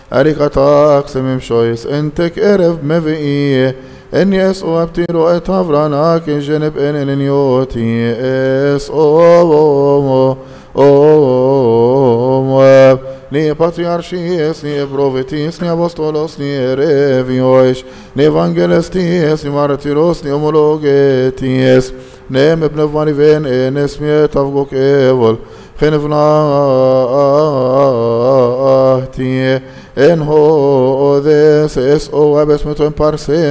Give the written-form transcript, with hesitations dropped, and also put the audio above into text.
أريكتاك سميم شويس انتك إرف مفئيه إن يسو أبتيرو اتهفراناك جنب إن النيوتي إس ni patriarchis, ni prophets, ni apostolos, ni revios, ni evangelistis, ni martyros, ni homologetis, ne mebnevani ven enes miet avgok evol, genevnati, en ho des es o abes meto en parse